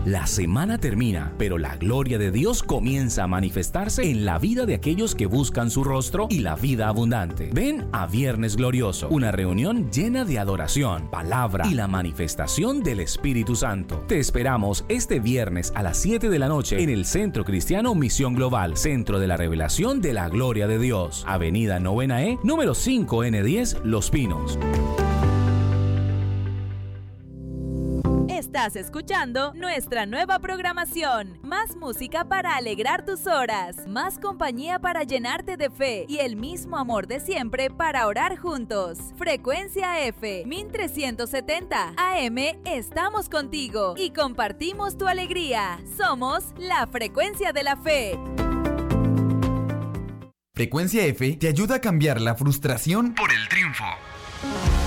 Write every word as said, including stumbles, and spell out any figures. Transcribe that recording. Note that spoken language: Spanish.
La semana termina, pero la gloria de Dios comienza a manifestarse en la vida de aquellos que buscan su rostro y la vida abundante. Ven a Viernes Glorioso, una reunión llena de adoración, palabra y la manifestación del Espíritu Santo. Te esperamos este viernes a las siete de la noche en el Centro Cristiano Misión Global, Centro de la Revelación de la Gloria de Dios, Avenida Novena E, número cinco N diez, Los Pinos. Estás escuchando nuestra nueva programación. Más música para alegrar tus horas. Más compañía para llenarte de fe. Y el mismo amor de siempre para orar juntos. Frecuencia F, mil trescientos setenta A M. Estamos contigo y compartimos tu alegría. Somos la Frecuencia de la Fe. Frecuencia F te ayuda a cambiar la frustración por el triunfo.